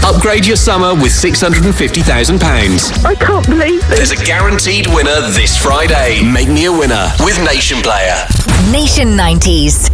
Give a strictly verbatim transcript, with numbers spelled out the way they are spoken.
Upgrade your summer with six hundred fifty thousand pounds. I can't believe this. There's a guaranteed winner this Friday. Make me a winner with Nation Player. Nation nineties.